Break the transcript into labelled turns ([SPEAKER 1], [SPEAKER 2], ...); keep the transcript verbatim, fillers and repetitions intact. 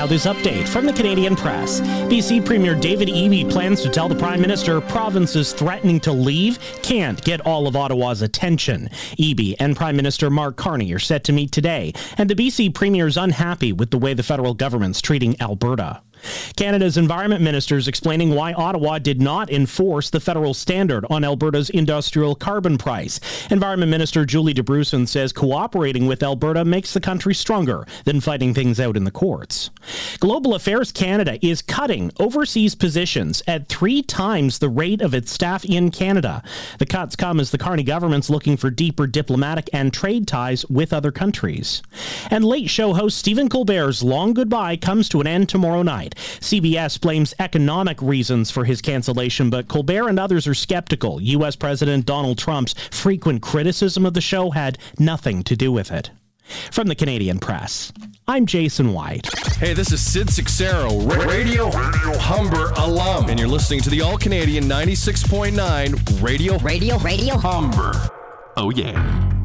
[SPEAKER 1] Now this update from the Canadian Press. B C Premier David Eby plans to tell the Prime Minister provinces threatening to leave can't get all of Ottawa's attention. Eby and Prime Minister Mark Carney are set to meet today, and the B C Premier is unhappy with the way the federal government's treating Alberta. Canada's environment minister is explaining why Ottawa did not enforce the federal standard on Alberta's industrial carbon price. Environment Minister Julie DeBruson says cooperating with Alberta makes the country stronger than fighting things out in the courts. Global Affairs Canada is cutting overseas positions at three times the rate of its staff in Canada. The cuts come as the Carney government's looking for deeper diplomatic and trade ties with other countries. And late show host Stephen Colbert's long goodbye comes to an end tomorrow night. C B S blames economic reasons for his cancellation, but Colbert and others are skeptical. U S President Donald Trump's frequent criticism of the show had nothing to do with it. From the Canadian Press, I'm Jason White.
[SPEAKER 2] Hey, this is Sid Sixero, Radio, Radio Humber alum, and you're listening to the All-Canadian ninety-six point nine Radio, Radio, Radio Humber. Oh, yeah.